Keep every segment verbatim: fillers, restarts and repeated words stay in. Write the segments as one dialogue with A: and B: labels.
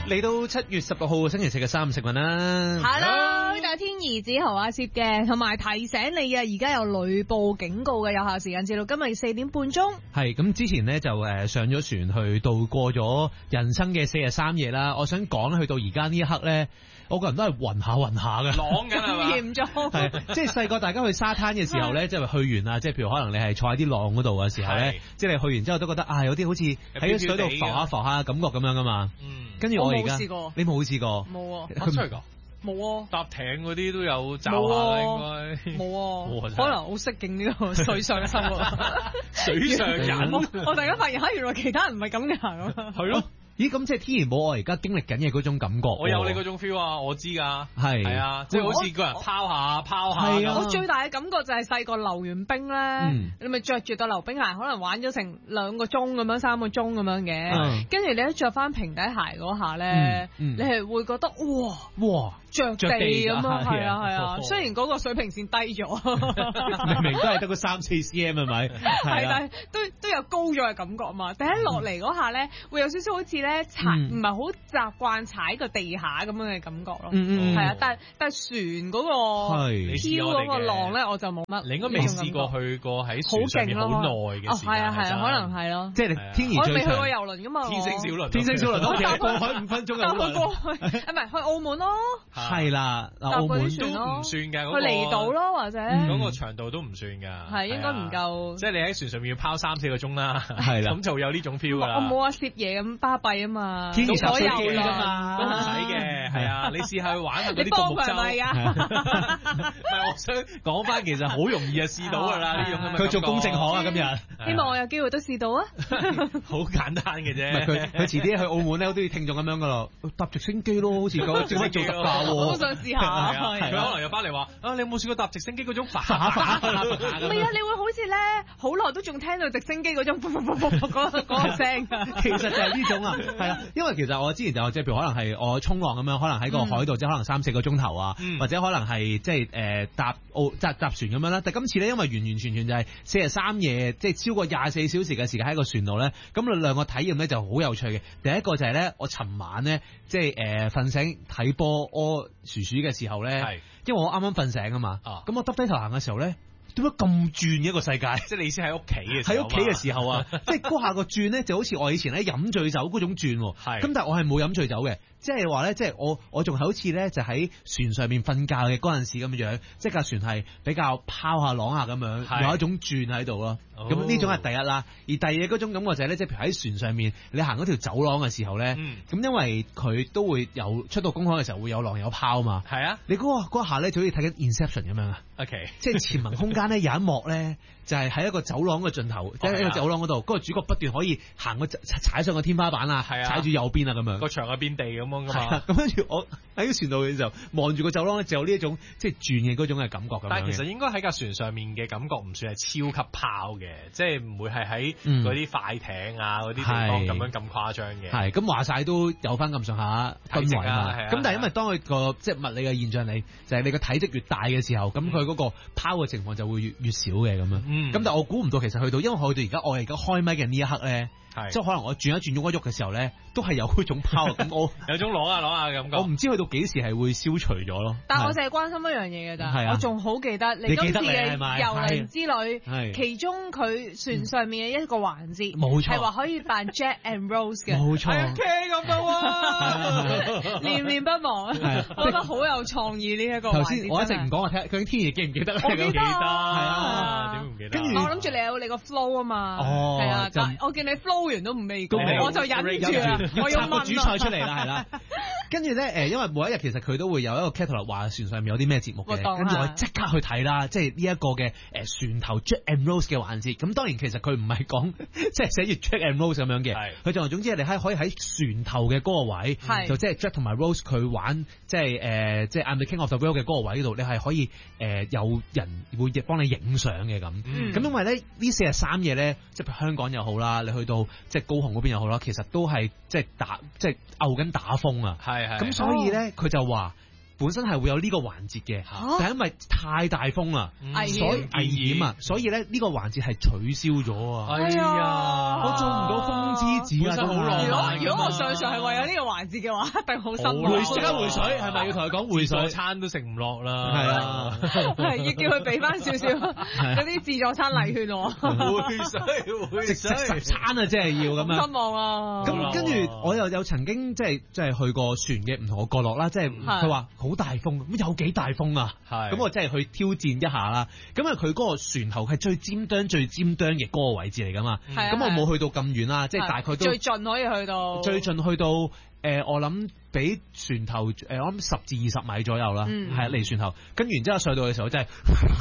A: 嚟到七月十六號星期四嘅三食運啦。
B: Hello，呢度係天兒子豪阿攝嘅，同埋提醒你啊，而家有雷暴警告嘅有效時間至到今日四點半鐘。
A: 係咁之前呢，就誒上咗船去度過咗人生嘅四日三夜啦。我想講咧，去到而家呢一刻咧，我個人都係暈下暈下嘅，
C: 浪緊係嘛？
B: 嚴重
A: 係即係細個大家去沙灘嘅時候咧，即係去完啊，即係譬如可能你係坐喺啲浪嗰度嘅時候咧，即係你去完之後都覺得啊，有啲好似喺個水度浮下浮下感覺咁樣噶嘛。嗯，跟住我而家
B: 試過，
A: 你冇試過？
B: 冇啊，
C: 佢出嚟㗎。
B: 冇啊，
C: 搭艇嗰啲都有罩下啦，應該
B: 冇啊，可能好適應呢個水上嘅生活。
C: 水上人，
B: 我我突然間發現嚇，原來其他人唔係咁嘅行啊。
C: 係咯。
A: 咦，咁即係天然冇我而家經歷緊嘅嗰種感覺。
C: 我有你嗰種 feel 啊，我知㗎。係係啊，即係好似個人拋下拋下。
B: 係啊，我最大嘅感覺就係細個溜完冰咧，
A: 嗯、
B: 你咪着住對溜冰鞋，可能玩咗成兩個鐘咁樣、三個鐘咁樣嘅。跟住、嗯、你一着翻平底鞋嗰下咧，嗯嗯、你係會覺得哇哇着地咁啊，係啊係啊。雖然嗰個水平線低咗，
A: 明明都係得個三四 cm 係咪？
B: 係，但係都都有高咗嘅感覺啊嘛。但係落嚟嗰下咧，會有少少好似咧踩唔係好習慣踩個地下咁樣嘅感覺咯。
A: 嗯嗯，
B: 係啊，但係但係船嗰個漂嗰個浪咧，我就冇乜。
C: 你應該未試過去過喺船上面好耐嘅時間。
B: 係啊係啊，可能係咯。
A: 即係天然最長。
B: 我未去過遊輪噶嘛。
C: 天星小輪，
A: 天星小輪都其實過海五分鐘就好耐。
B: 過去，唔係去澳門咯。
A: 係啦，澳門都唔
C: 算㗎。
B: 去離島咯，或者
C: 嗰個長度都唔算㗎。
B: 係應該唔夠。
C: 即係你喺船上面要拋三四個鐘啦。
A: 係啦，
C: 咁就有呢種 feel 㗎啦。
B: 我冇話攝嘢咁巴閉啊嘛。
A: 天然
B: 所有
A: 㗎嘛，
C: 都唔使嘅。係啊，你試下去玩下嗰啲獨木舟。
B: 你幫佢係咪啊？
C: 唔係，我想講翻，其實好容易啊，試到㗎啦呢種咁嘅。
A: 佢做公證行啊，今日。
B: 希望我有機會都試到啊！
C: 好簡單嘅啫。
A: 佢佢遲啲去澳門咧，都要聽眾咁樣噶咯，搭直升機咯，好似講正式做特價喎。
B: 我都想試下。
C: 佢可能又翻嚟話啊，你有冇試過搭直升機嗰種反反？
B: 唔係啊，你會好似咧，好耐都仲聽到直升機嗰種嗰嗰個聲㗎。
A: 其實就係呢種啊，係啦，因為其實我之前就即係譬如可能係我衝浪咁樣，可能喺個海度即係可能三四個鐘頭啊，或者可能係即係誒搭澳搭搭船咁樣啦。但今次咧，因為完完全全就係四日三夜，即係超過廿四小時嘅時間喺個船度咧，咁兩個體驗咧就好有趣嘅。第一個就係咧，我尋晚咧即係誒瞓醒睇波屙薯薯嘅時候咧，係因為我啱啱瞓醒啊嘛，咁我耷低頭行嘅時候咧，點解咁轉嘅一個世界？
C: 即係你意思喺屋企嘅
A: 喺屋企嘅時候啊，即係嗰下個轉咧就好似我以前咧飲醉酒嗰種轉，係咁但係我係冇飲醉酒嘅。即係話咧，即係我我仲係好似咧，就喺船上面瞓覺嘅嗰陣時咁樣，即係架船係比較拋下浪下咁樣，有一種轉喺度咯。咁呢、哦、種係第一啦。而第二嗰種感覺就係咧，即係譬如喺船上面，你行嗰條走廊嘅時候咧，咁、嗯、因為佢都會有出到公海嘅時候會有浪有拋嘛。係啊，你嗰、嗰個嗰下咧就好似睇緊 Inception 咁樣啊。OK， 即係潛能空間咧有一幕咧，就係、是、喺一個走廊嘅盡頭，即係喺個走廊嗰度，嗰、嗰個主角不斷可以行個踩上個天花板啊，踩住右邊啊咁樣，個
C: 牆啊變地咁。
A: 咁跟住我喺個船度嘅時候，望住個走廊咧，就有呢一種即係轉嘅嗰種嘅感覺咁樣。
C: 但係其實應該喺架船上面嘅感覺唔算係超級拋嘅，即係唔會係喺嗰啲快艇啊嗰啲地方咁樣咁誇張嘅。係
A: 咁話晒都有翻咁上下氛圍啊。咁但係因為當佢個即係物理嘅現象，你就係你個體積越大嘅時候，咁佢嗰個拋嘅情況就會越越少嘅咁樣。咁、嗯、但係我估唔到其實去到，因為去到而家我而家開咪嘅呢一刻咧。即係可能我轉一轉喐一喐嘅時候咧，都係有嗰種拋咁，我
C: 有種攞下攞下嘅感覺。
A: 我唔知去到幾時係會消除咗咯。
B: 但係我淨係關心一樣嘢嘅咋，我仲好記得你今次嘅遊輪之旅，其中佢船上面嘅一個環節，冇錯，係話可以扮 Jack and Rose 嘅，
A: 冇錯。
B: O K 咁到，念念不忘，我覺得好有創意呢一個環節。頭先
A: 我一直唔講，我睇究竟天爺記唔記得？
B: 我記得，係
C: 啊，點會唔記得？
B: 跟住我諗住你有你個 flow 啊嘛，係啊，但我見你 flow。都唔未講，我就忍住啊！我要
A: 問個主菜出嚟啦，係啦。跟住咧，誒，因為每一日其實佢都會有一個 catalog 話船上面有啲咩節目嘅，跟住我即刻去睇啦，即係呢一個嘅誒船頭 Jack and Rose 嘅環節。咁當然其實佢唔係講即係寫住 Jack and Rose 咁樣嘅，佢就話總之你喺可以喺船頭嘅嗰個位，就即係 Jack 同埋 Rose 佢玩即係誒即係 I'm the King of the World 嘅嗰個位度，你係可以誒有人會幫你影相嘅咁。咁因為咧呢四日三夜咧，即係香港又好啦，你去到即係高雄嗰邊又好啦，其實都係即係打即係拗緊打風啊，係係，咁所以咧佢就話本身係會有呢個環節嘅，但係因為太大風啦，所以危險啊，所以咧呢個環節係取消咗啊！
C: 哎呀，
A: 我做唔到風之子啊，
C: 好浪漫。
B: 如果我上場係為咗呢個環節嘅話，一定好辛苦。
A: 回即刻回水，係咪要同佢講回水？
C: 餐都食唔落啦，
A: 係啊，
B: 係要叫佢俾翻少少嗰啲自助餐禮券喎。
C: 回水回水，
A: 食十餐啊，即係要咁樣。
B: 失望啊！
A: 咁跟住我又有曾經即係即係去過船嘅唔同嘅角落啦，即係佢話好大風，咁有幾大風啊？咁我即係去挑戰一下啦。咁啊佢嗰個船頭係最尖端最尖端嘅嗰個位置嚟噶嘛。咁我冇去到咁遠啦，即係大概都
B: 最盡可以去到
A: 最盡去到誒、呃，我諗比船頭誒、呃，我諗十至二十米左右啦，係啊離船頭。跟住然之後上到嘅時候真係。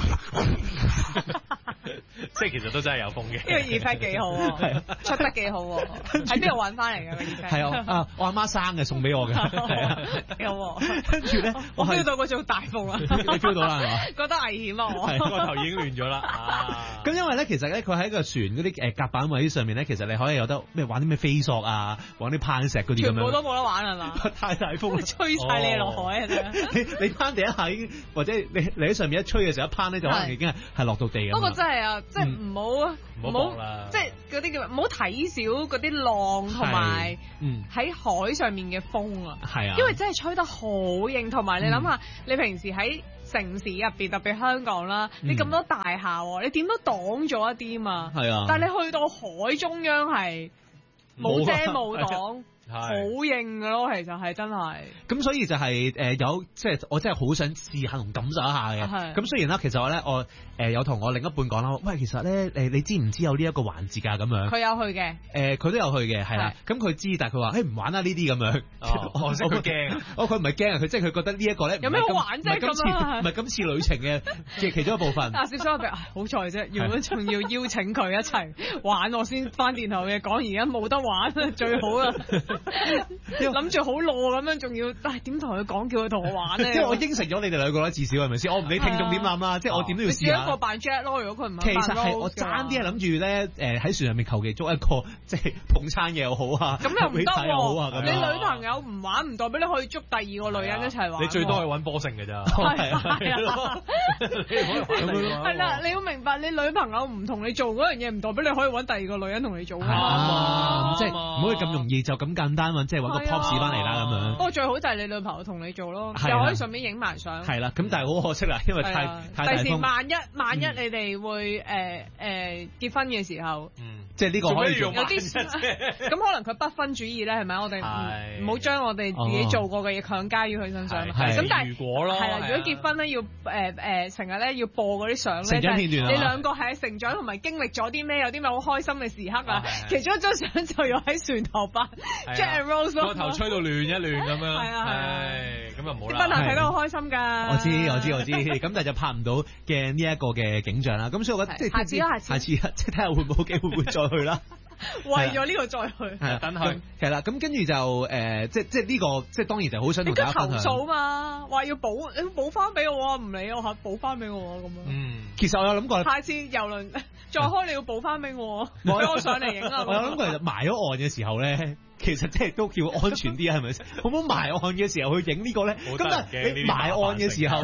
C: 即係其實都真係有風嘅，
B: 呢個耳 pad 幾好喎，出得幾好喎，喺邊度揾翻嚟嘅個耳 pad？
A: 係啊，啊我阿媽生嘅，送俾我嘅，係啊，
B: 幾好喎。
A: 跟住咧，
B: 我 feel 到嗰種大風啊，
A: 你 feel 到啦係嘛？
B: 覺得危險啊我，
C: 個頭已經亂咗啦。
A: 咁因為咧，其實咧，佢喺個船嗰啲誒甲板位上面咧，其實你可以有得咩玩啲咩飛索啊，玩啲攀石嗰啲咁樣。
B: 全部都冇得玩係嘛？
A: 太大風，
B: 吹晒你落海啊！
A: 你你攀第一下已經，或者你你喺上面一吹嘅時候一攀咧，就可能已經係係落到地咁。
B: 不過真係啊，即係唔好。
C: 唔好
B: 即係嗰啲叫唔好睇少嗰啲浪同埋喺海上面嘅風啊，係啊，因為真係吹得好勁，同埋你諗下，嗯、你平時喺城市入邊，特別香港啦，嗯、你咁多大廈，你點都擋咗一啲嘛，係啊，但係你去到海中央係冇遮冇擋。好硬㗎咯，其實係真係。咁
A: 所以就係、是、誒、呃、有即係我真係好想試下同感受一下嘅。咁雖然啦，其實我咧我誒、呃、有同我另一半講啦，喂，其實咧誒你知唔知有呢一個環節㗎咁樣？佢有去嘅。誒佢、呃、都有去嘅，係啦。咁佢知，但係佢話誒唔玩啦呢啲咁樣。哦，我識佢驚。哦，佢唔係驚啊，佢即係佢覺得呢一個咧有咩好玩啫咁啊？唔係今次旅程嘅嘅其中一部分。啊，小心啊！好彩啫，如果仲要邀請佢一齊玩，我先翻電台嘅講，而家冇得玩最好啦。諗住好攞咁樣，仲要但係點同佢講，叫佢同我玩咧？即係我應承咗你哋兩個啦，至少係咪先？我唔理聽眾點諗啦，即係我點都要試下。你一個扮 Jack 咯，如果佢唔其實係我爭啲係諗住咧，誒喺船上面求其捉一個即係捧餐嘢又好啊，咁又唔得喎。你女朋友唔玩唔代表你可以捉第二個女人一齊玩。你最多係揾波性㗎咋。係啊，係啦，你要明白，你女朋友唔同你做嗰樣嘢，唔代表你可以揾第二個女人同你做啊。即係唔可以咁容易就咁簡單揾，即係揾個 pop 翻嚟啦咁樣。不過最好就係你女朋友同你做咯，又可以順便影埋相。係啦，咁但係好可惜啦，因為太太大風。第時萬一萬一你哋會誒誒結婚嘅時候，即係呢個可以用有啲咁可能佢不分主義咧，係咪？我哋唔好將我哋自己做過嘅嘢強加於佢身上。咁但係如果咯，係啦，如果結婚咧要誒誒成日咧要播嗰啲相咧，就係你兩個係成長同埋經歷咗啲咩，有啲咩好開心嘅時刻啊。其中一張相就要喺船頭拍 Jack and Rose 個頭吹到亂一亂咁樣，係啊係，咁啊冇啦。啲賓客睇得好開心㗎。我知我知我知，咁但係就拍唔到嘅呢一個嘅景象啦。咁所以我覺得即係下次啦，下次，下次即係睇下會唔會有機會會再去啦。為咗呢個再去，係等佢係啦。咁跟住就誒，即即係呢個即係當然就好想同大家分享。你投訴嘛，話要補，你補翻俾我，唔理我嚇補翻俾我咁樣。嗯，其實我有諗過，下次郵輪再開你要補翻俾我，俾我上嚟影啊。我有諗過其實埋咗岸嘅時候咧。其實即係都叫安全啲啊，係咪先？好唔好埋岸嘅時候去影呢個咧？咁但係你埋岸嘅時候，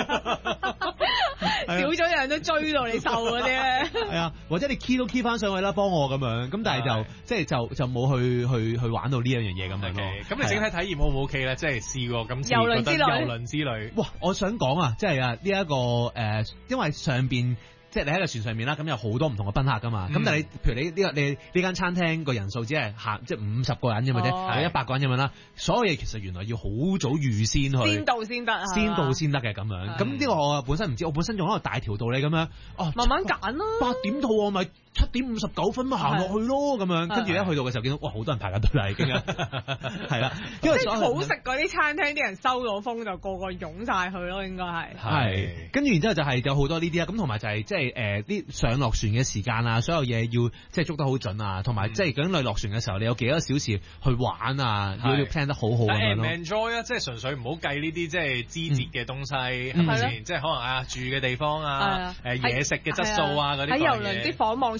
A: 少咗人都追到你瘦嗰啲咧。係啊，或者你 key 都 key 翻上去啦，幫我咁樣。咁但係就即係就就冇去去去玩到呢一樣嘢咁樣咯。咁你整體體驗 O 唔 OK 咧？即係試過今次遊輪之旅，遊輪之旅。哇！我想講啊，即係啊呢一個誒，因為上邊。即係你喺個船上面啦，咁有好多唔同嘅賓客噶嘛，咁、嗯、但係你譬如你呢、呢個你呢間餐廳個人數只係限即係五十個人咁嘅啫，或者一百個人咁樣啦，所有嘢其實原來要好早預先去，先到先得，先到先得嘅咁樣。咁呢的個我本身唔知，我本身仲喺度大條道理咁樣，哦，慢慢揀咯，八點到我咪七點五十九分咪行落去咯咁樣，跟住一去到嘅時候見到哇好多人排緊隊啦已經，係啦，因為即係好食嗰啲餐廳啲人收到風就個個湧晒去咯，應該係。係，跟住然之後就係有好多呢啲啊，咁同埋就係即係誒啲上落船嘅時間啊，所有嘢要即係捉得好準啊，同埋即係究竟你落船嘅時候你有幾多小時去玩啊，要要 plan 得好好咁樣咯。enjoy 啊，即係純粹唔好計呢啲即係枝節嘅東西係咪先？即係可能啊住嘅地方啊，誒嘢食嘅質素啊嗰啲喺遊輪啲房望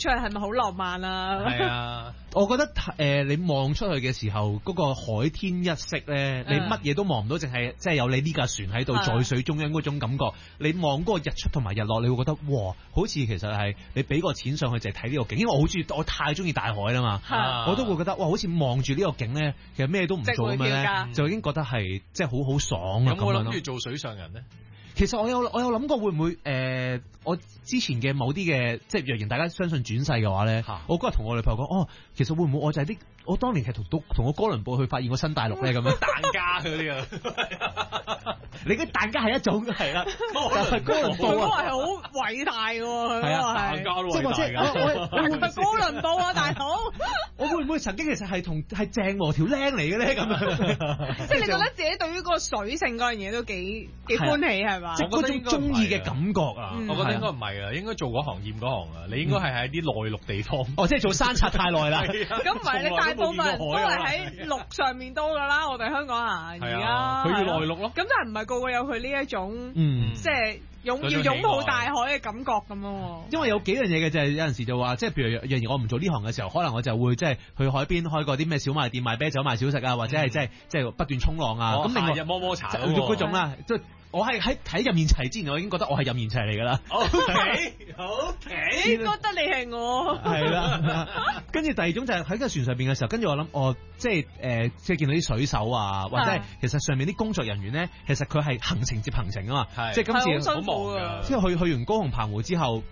B: 出去係咪好浪漫啊？
C: 係啊，
A: 我覺得誒、呃、你望出去嘅時候，嗰、那個海天一色咧，你乜嘢都望唔到，淨係即係有你呢架船喺度在水中央嗰種感覺。你望嗰個日出同埋日落，你會覺得哇，好似其實係你俾個錢上去就係睇呢個景，因為我好中意，我太中意大海啦嘛，我都會覺得哇，好似望住呢個景咧，其實咩都唔做咁樣咧，就已經覺得係即係好好爽啊咁樣咯。
C: 有冇諗住做水上人咧？
A: 其實我有我有諗過會唔會誒、呃，我之前嘅某啲嘅，即係若然大家相信轉世嘅話咧，我嗰日同我女朋友講，哦，其實會唔會我就係啲我當年係同同我哥倫布去發現個新大陸咧咁樣
C: 疍家嗰啲啊，
A: 你嘅疍家係一種係啦，就係哥倫布
B: 啊，係好偉大嘅，係啊，
C: 疍家都
A: 即係即係我我
B: 係哥倫布啊，大佬，
A: 我會唔會曾經其實係同係鄭和條僆嚟嘅咧咁樣？
B: 即係你覺得自己對於嗰個水性嗰樣嘢都幾幾歡喜係嘛？
A: 即係嗰種中意嘅感覺啊！
C: 我覺得應該唔係啊，應該做嗰行厭嗰行啊，你應該係喺啲內陸地方。
A: 哦，即係做山賊太耐啦。
B: 咁唔係你大部分人都係喺陸上面多㗎啦，我哋香港人而家。
C: 佢要內陸咯。
B: 咁但係唔係個個有佢呢一種，
A: 嗯，
B: 即係擁要擁抱大海嘅感覺咁咯。
A: 因為有幾樣嘢嘅就係有陣時就話，即係譬如若然我唔做呢行嘅時候，可能我就會即係去海邊開個啲咩小賣店賣啤酒賣小食啊，或者係即係即係不斷衝浪啊。咁另外
C: 日摸摸茶
A: 嗰種啦，即係。我係喺睇任賢齊之前，我已經覺得我係任賢齊嚟㗎啦。
C: O K，O K，
B: 覺得你係我。
A: 係啦，跟住第二種就係喺個船上邊嘅時候，跟住我諗，我即係誒、呃，即係見到啲水手啊，或者係其實上面啲工作人員咧，其實佢係行程接行程啊嘛，即係今次
B: 好辛苦㗎，
A: 即係去去完高雄澎湖之後。